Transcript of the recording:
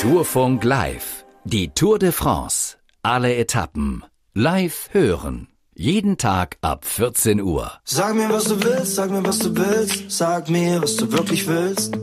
Tourfunk live. Die Tour de France. Alle Etappen. Live hören. Jeden Tag ab 14 Uhr. Sag mir, was du willst, sag mir, was du willst. Sag mir, was du wirklich willst.